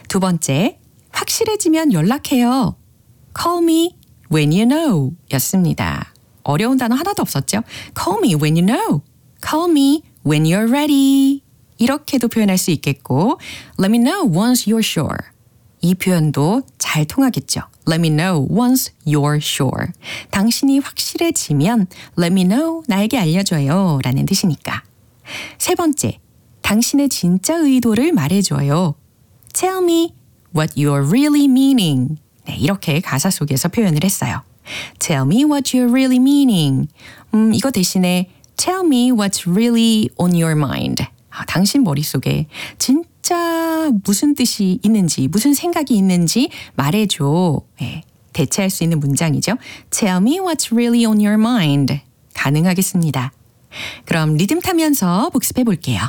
두 번째, 확실해지면 연락해요. Call me when you know 였습니다. 어려운 단어 하나도 없었죠? Call me when you know. Call me when you're ready. 이렇게도 표현할 수 있겠고 Let me know once you're sure. 이 표현도 잘 통하겠죠. Let me know once you're sure. 당신이 확실해지면 Let me know, 나에게 알려줘요 라는 뜻이니까. 세 번째, 당신의 진짜 의도를 말해줘요. Tell me what you're really meaning. 네, 이렇게 가사 속에서 표현을 했어요. Tell me what you're really meaning. 이거 대신에 Tell me what's really on your mind. 당신 머릿속에 진짜 무슨 뜻이 있는지, 무슨 생각이 있는지 말해줘. 네, 대체할 수 있는 문장이죠. Tell me what's really on your mind. 가능하겠습니다. 그럼 리듬 타면서 복습해 볼게요.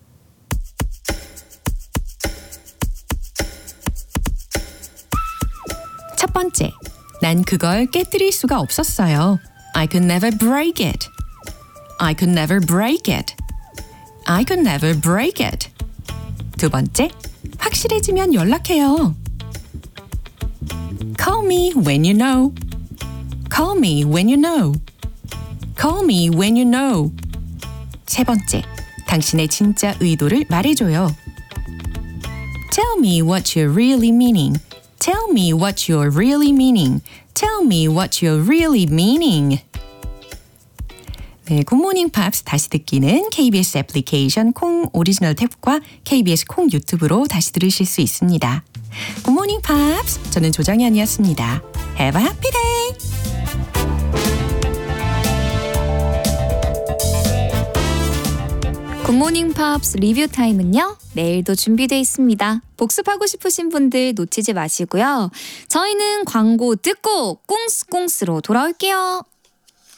첫 번째, 난 그걸 깨뜨릴 수가 없었어요. I could never break it. I could never break it. I could never break it. 두 번째, 확실해지면 연락해요. Call me when you know. Call me when you know. Call me when you know. 세 번째, 당신의 진짜 의도를 말해줘요. Tell me what you're really meaning. Tell me what you're really meaning. Tell me what you're really meaning. 네, 굿모닝 팝스 다시 듣기는 KBS 애플리케이션 콩 오리지널 탭과 KBS 콩 유튜브로 다시 들으실 수 있습니다. 굿모닝 팝스, 저는 조정현이었습니다. Have a happy day! 굿모닝 팝스 리뷰 타임은요, 내일도 준비되어 있습니다. 복습하고 싶으신 분들 놓치지 마시고요. 저희는 광고 듣고 꽁스꽁스로 돌아올게요.